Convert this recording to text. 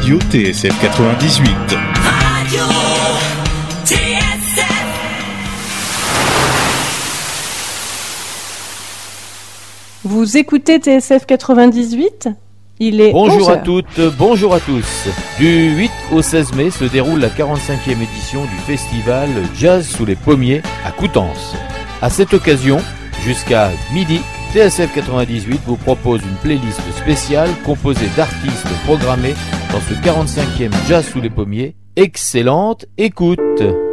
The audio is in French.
Radio TSF 98. Radio TSF. Vous écoutez TSF 98 ? Il est Bonjour 11h. à toutes, bonjour à tous. Du 8 au 16 mai se déroule la 45e édition du festival Jazz sous les pommiers à Coutances. À cette occasion, jusqu'à midi, TSF 98 vous propose une playlist spéciale composée d'artistes programmés dans ce 45e Jazz sous les pommiers. Excellente écoute!